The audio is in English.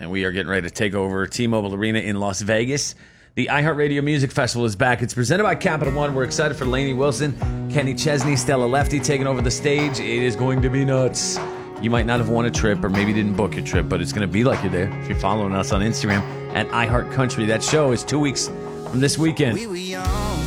and we are getting ready to take over T-Mobile Arena in Las Vegas. The iHeartRadio Music Festival is back. It's presented by Capital One. We're excited for Lainey Wilson, Kenny Chesney, Stella Lefty taking over the stage. It is going to be nuts. You might not have won a trip or maybe didn't book your trip, but it's going to be like you're there if you're following us on Instagram at iHeartCountry. That show is 2 weeks from this weekend.